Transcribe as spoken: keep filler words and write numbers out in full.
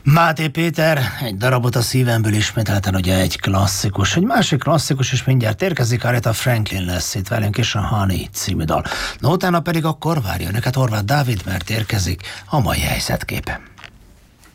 Máté Péter, egy darabot a szívemből ismételten, ugye egy klasszikus, egy másik klasszikus is mindjárt érkezik, Aretha Franklin lesz itt velünk, és a Honey című dal. No, utána pedig akkor várjon neked Horváth Dávid, mert érkezik a mai helyzetképe.